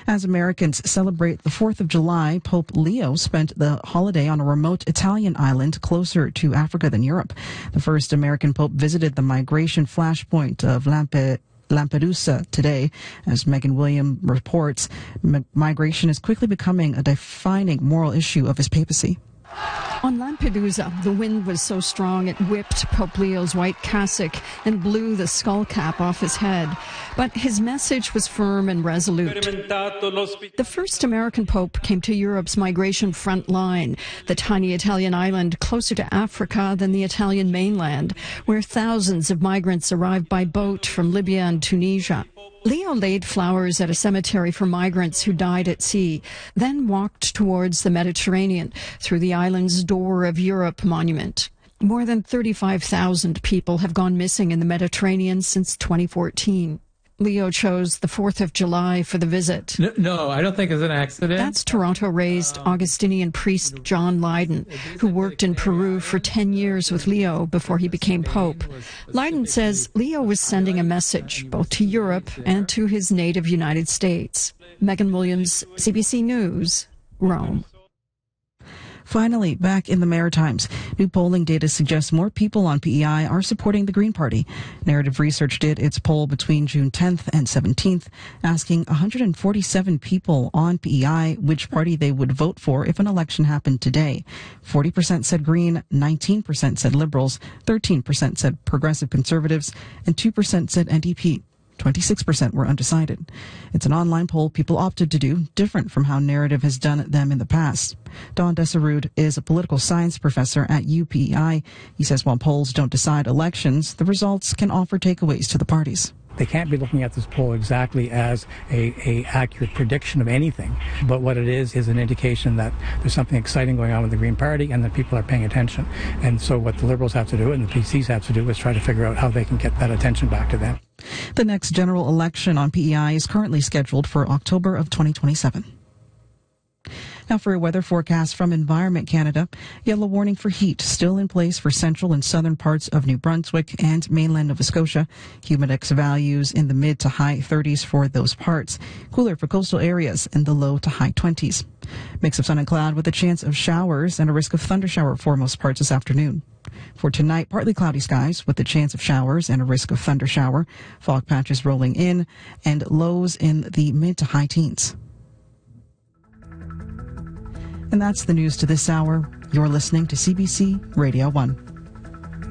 As Americans celebrate the 4th of July, Pope Leo spent the holiday on a remote Italian island closer to Africa than Europe. The first American pope visited the migration flashpoint of Lampedusa today. As Megan Williams reports, migration is quickly becoming a defining moral issue of his papacy. On Lampedusa, the wind was so strong it whipped Pope Leo's white cassock and blew the skull cap off his head. But his message was firm and resolute. The first American pope came to Europe's migration front line, the tiny Italian island closer to Africa than the Italian mainland, where thousands of migrants arrived by boat from Libya and Tunisia. Leo laid flowers at a cemetery for migrants who died at sea, then walked towards the Mediterranean through the island's Door of Europe monument. More than 35,000 people have gone missing in the Mediterranean since 2014. Leo chose the 4th of July for the visit. No, I don't think it's an accident. That's Toronto-raised Augustinian priest John Lydon, who worked in Peru for 10 years with Leo before he became pope. Lydon says Leo was sending a message both to Europe and to his native United States. Megan Williams, CBC News, Rome. Finally, back in the Maritimes, new polling data suggests more people on PEI are supporting the Green Party. Narrative Research did its poll between June 10th and 17th, asking 147 people on PEI which party they would vote for if an election happened today. 40% said Green, 19% said Liberals, 13% said Progressive Conservatives, and 2% said NDP. 26% were undecided. It's an online poll people opted to do, different from how Narrative has done them in the past. Don Desaroud is a political science professor at UPEI. He says while polls don't decide elections, the results can offer takeaways to the parties. They can't be looking at this poll exactly as a accurate prediction of anything, but what it is an indication that there's something exciting going on with the Green Party and that people are paying attention. And so what the Liberals have to do and the PCs have to do is try to figure out how they can get that attention back to them. The next general election on PEI is currently scheduled for October of 2027. Now for a weather forecast from Environment Canada. Yellow warning for heat still in place for central and southern parts of New Brunswick and mainland Nova Scotia. Humidex values in the mid to high 30s for those parts. Cooler for coastal areas in the low to high 20s. Mix of sun and cloud with a chance of showers and a risk of thundershower for most parts this afternoon. For tonight, partly cloudy skies with a chance of showers and a risk of thundershower. Fog patches rolling in and lows in the mid to high teens. And that's the news to this hour. You're listening to CBC Radio 1.